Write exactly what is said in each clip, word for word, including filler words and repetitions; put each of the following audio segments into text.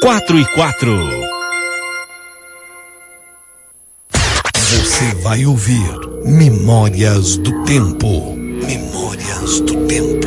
quatro e quatro. Você vai ouvir Memórias do Tempo. Memórias do Tempo.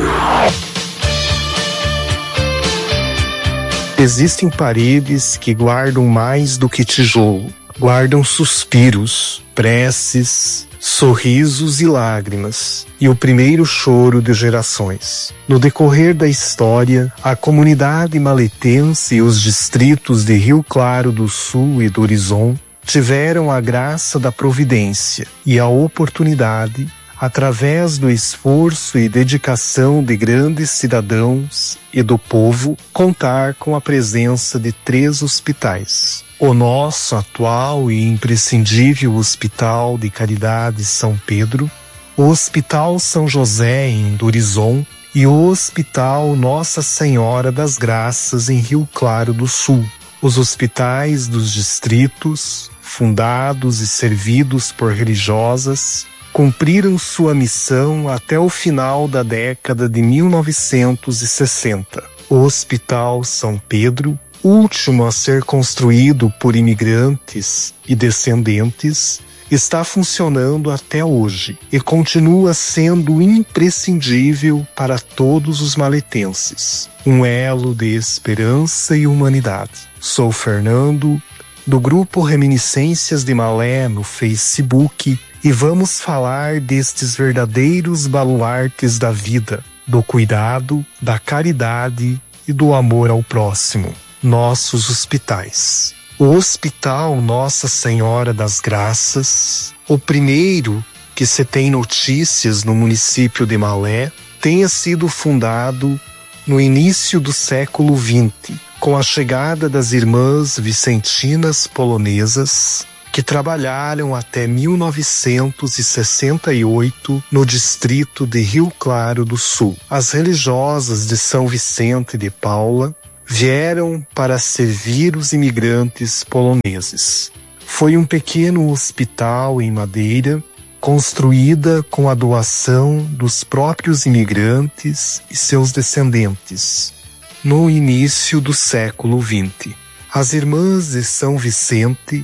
Existem paredes que guardam mais do que tijolo. Guardam suspiros, preces, sorrisos e lágrimas, e o primeiro choro de gerações. No decorrer da história, a comunidade maletense e os distritos de Rio Claro do Sul e do Horizonte tiveram a graça da providência e a oportunidade, através do esforço e dedicação de grandes cidadãos e do povo, contar com a presença de três hospitais. O nosso atual e imprescindível Hospital de Caridade São Pedro, o Hospital São José em Dorizon e o Hospital Nossa Senhora das Graças em Rio Claro do Sul. Os hospitais dos distritos, fundados e servidos por religiosas, cumpriram sua missão até o final da década de mil novecentos e sessenta. O Hospital São Pedro, último a ser construído por imigrantes e descendentes, está funcionando até hoje e continua sendo imprescindível para todos os maletenses. Um elo de esperança e humanidade. Sou Fernando, do grupo Reminiscências de Malé no Facebook, e vamos falar destes verdadeiros baluartes da vida, do cuidado, da caridade e do amor ao próximo. Nossos hospitais. O Hospital Nossa Senhora das Graças, o primeiro que se tem notícias no município de Malé, tenha sido fundado no início do século vinte, com a chegada das irmãs vicentinas polonesas, que trabalharam até mil novecentos e sessenta e oito no distrito de Rio Claro do Sul. As religiosas de São Vicente de Paula vieram para servir os imigrantes poloneses. Foi um pequeno hospital em madeira, construída com a doação dos próprios imigrantes e seus descendentes, no início do século vinte. As irmãs de São Vicente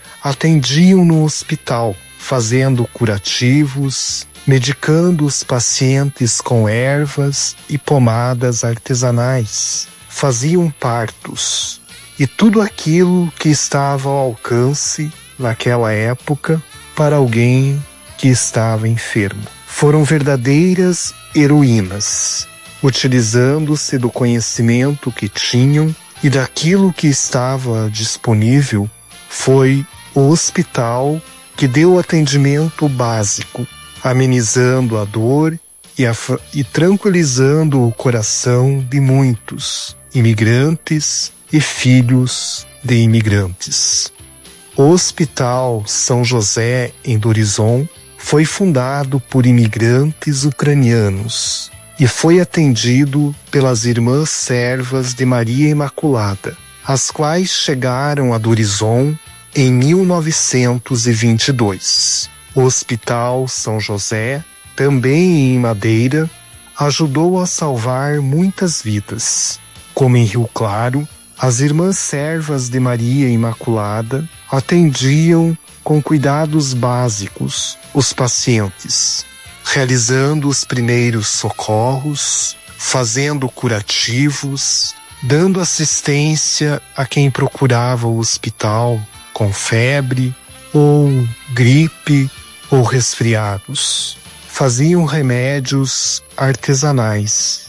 atendiam no hospital, fazendo curativos, medicando os pacientes com ervas e pomadas artesanais. Faziam partos e tudo aquilo que estava ao alcance naquela época para alguém que estava enfermo. Foram verdadeiras heroínas, utilizando-se do conhecimento que tinham e daquilo que estava disponível. Foi o hospital que deu atendimento básico, amenizando a dor e, a, e tranquilizando o coração de muitos imigrantes e filhos de imigrantes. O Hospital São José em Dorizon foi fundado por imigrantes ucranianos e foi atendido pelas Irmãs Servas de Maria Imaculada, as quais chegaram a Dorizon em mil novecentos e vinte e dois. O Hospital São José, também em madeira, ajudou a salvar muitas vidas. Como em Rio Claro, as Irmãs Servas de Maria Imaculada atendiam com cuidados básicos os pacientes, realizando os primeiros socorros, fazendo curativos, dando assistência a quem procurava o hospital com febre ou gripe ou resfriados. Faziam remédios artesanais,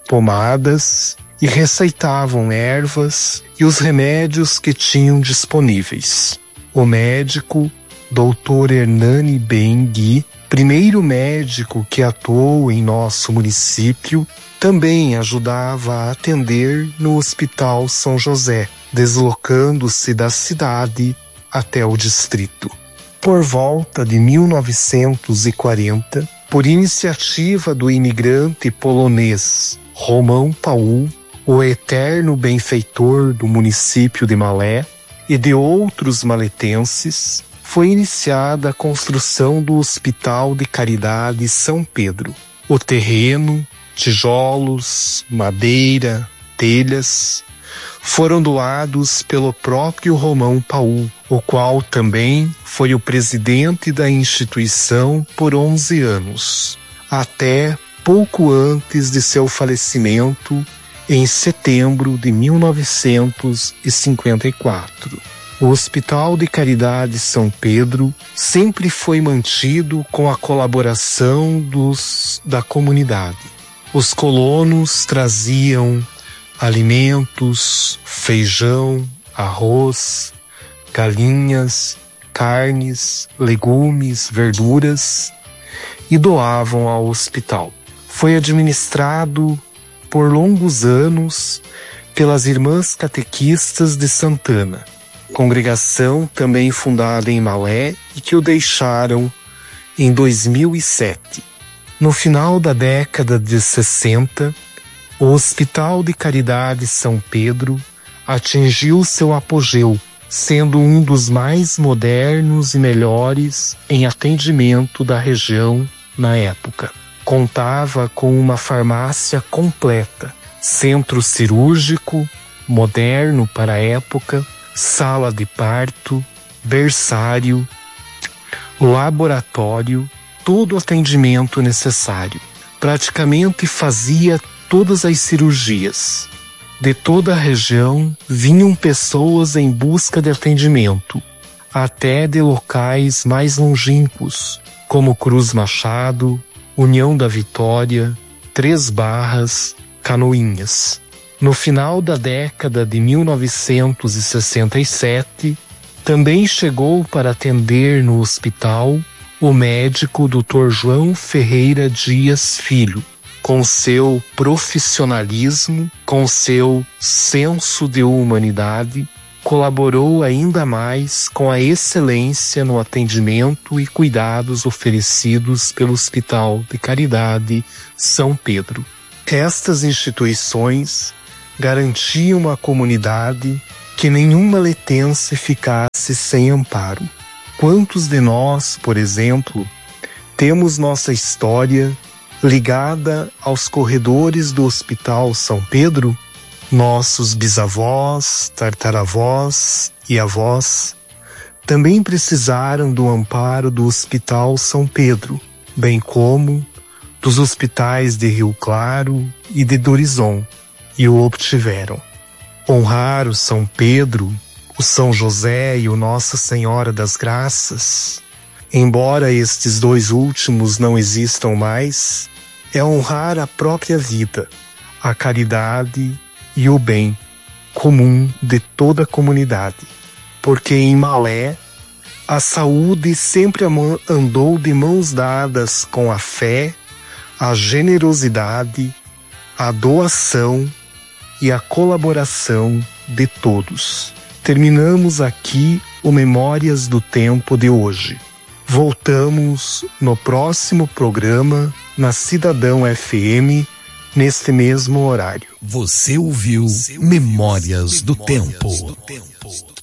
pomadas, e receitavam ervas e os remédios que tinham disponíveis. O médico doutor Hernani Bengui, primeiro médico que atuou em nosso município, também ajudava a atender no Hospital São José, deslocando-se da cidade até o distrito. Por volta de mil novecentos e quarenta, por iniciativa do imigrante polonês Romão Paul, o eterno benfeitor do município de Malé, e de outros maletenses, foi iniciada a construção do Hospital de Caridade São Pedro. O terreno, tijolos, madeira, telhas, foram doados pelo próprio Romão Paul, o qual também foi o presidente da instituição por onze anos, até pouco antes de seu falecimento, em setembro de mil novecentos e cinquenta e quatro. O Hospital de Caridade São Pedro sempre foi mantido com a colaboração dos, da comunidade. Os colonos traziam alimentos, feijão, arroz, galinhas, carnes, legumes, verduras e doavam ao hospital. Foi administrado por longos anos pelas Irmãs Catequistas de Santana, congregação também fundada em Malé e que o deixaram em dois mil e sete. No final da década de sessenta, o Hospital de Caridade São Pedro atingiu seu apogeu, sendo um dos mais modernos e melhores em atendimento da região na época. Contava com uma farmácia completa, centro cirúrgico, moderno para a época, sala de parto, berçário, laboratório, todo o atendimento necessário. Praticamente fazia todas as cirurgias. De toda a região vinham pessoas em busca de atendimento, até de locais mais longínquos, como Cruz Machado, União da Vitória, Três Barras, Canoinhas. No final da década de mil novecentos e sessenta e sete, também chegou para atender no hospital o médico doutor João Ferreira Dias Filho, com seu profissionalismo, com seu senso de humanidade, colaborou ainda mais com a excelência no atendimento e cuidados oferecidos pelo Hospital de Caridade São Pedro. Estas instituições garantiam à comunidade que nenhuma letense ficasse sem amparo. Quantos de nós, por exemplo, temos nossa história ligada aos corredores do Hospital São Pedro? Nossos bisavós, tartaravós e avós também precisaram do amparo do Hospital São Pedro, bem como dos hospitais de Rio Claro e de Dorizon, e o obtiveram. Honrar o São Pedro, o São José e o Nossa Senhora das Graças, embora estes dois últimos não existam mais, é honrar a própria vida, a caridade e o bem comum de toda a comunidade, porque em Malé a saúde sempre andou de mãos dadas com a fé, a generosidade, a doação e a colaboração de todos. Terminamos aqui o Memórias do Tempo de hoje. Voltamos no próximo programa na Cidadão F M, neste mesmo horário. Você ouviu Memórias do Tempo.